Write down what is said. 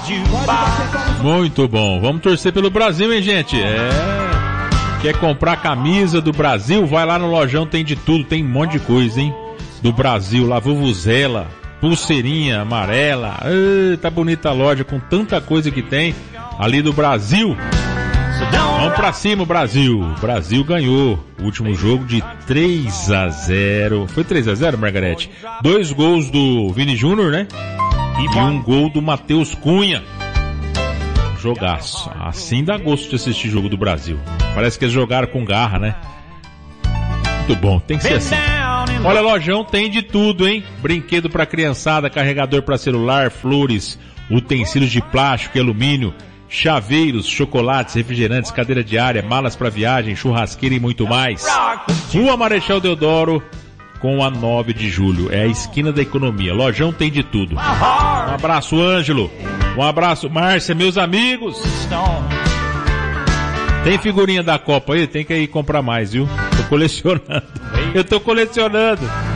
Muito bom. Vamos torcer pelo Brasil, hein, gente? Quer comprar camisa do Brasil? Vai lá no Lojão, tem de tudo. Tem um monte de coisa, hein? Do Brasil, lá, vuvuzela, pulseirinha amarela. Tá bonita a loja com tanta coisa que tem ali do Brasil. Vamos pra cima, Brasil. O Brasil ganhou o último jogo de 3-0. Foi 3-0, Margarete? 2 gols do Vini Júnior, né? E um gol do Matheus Cunha. Jogaço. Assim dá gosto de assistir jogo do Brasil. Parece que eles jogaram com garra, né? Muito bom, tem que ser assim. Olha, Lojão tem de tudo, hein? Brinquedo pra criançada, carregador pra celular, flores, utensílios de plástico e alumínio, chaveiros, chocolates, refrigerantes, cadeira de área, malas pra viagem, churrasqueira e muito mais. Rua Marechal Deodoro com a 9 de julho. É a esquina da economia. Lojão tem de tudo. Um abraço, Ângelo. Um abraço, Márcia, meus amigos. Tem figurinha da Copa aí? Tem que ir comprar mais, viu? Tô colecionando. Eu tô colecionando.